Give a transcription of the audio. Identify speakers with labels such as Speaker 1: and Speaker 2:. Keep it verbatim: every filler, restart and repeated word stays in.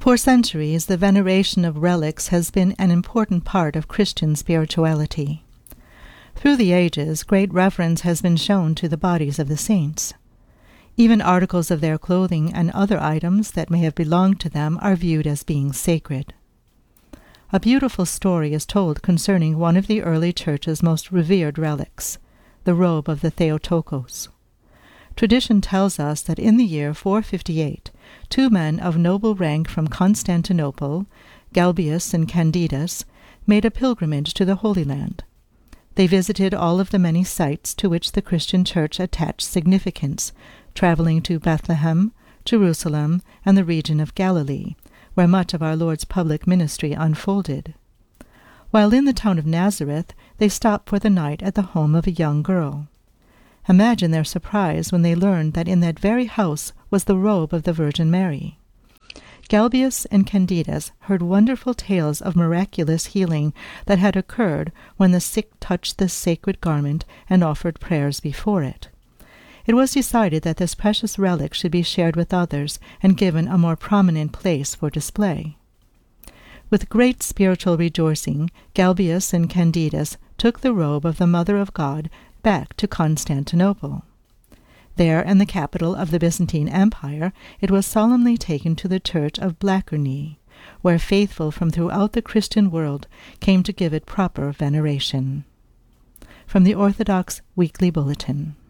Speaker 1: For centuries, the veneration of relics has been an important part of Christian spirituality. Through the ages, great reverence has been shown to the bodies of the saints. Even articles of their clothing and other items that may have belonged to them are viewed as being sacred. A beautiful story is told concerning one of the early Church's most revered relics, the robe of the Theotokos. Tradition tells us that in the year four fifty-eight, two men of noble rank from Constantinople, Galbius and Candidus, made a pilgrimage to the Holy Land. They visited all of the many sites to which the Christian Church attached significance, traveling to Bethlehem, Jerusalem, and the region of Galilee, where much of our Lord's public ministry unfolded. While in the town of Nazareth, they stopped for the night at the home of a young girl. Imagine their surprise when they learned that in that very house was the robe of the Virgin Mary. Galbius and Candidus heard wonderful tales of miraculous healing that had occurred when the sick touched this sacred garment and offered prayers before it. It was decided that this precious relic should be shared with others and given a more prominent place for display. With great spiritual rejoicing, Galbius and Candidus took the robe of the Mother of God back to Constantinople. There, in the capital of the Byzantine Empire, it was solemnly taken to the church of Blachernae, where faithful from throughout the Christian world came to give it proper veneration. From the Orthodox Weekly Bulletin.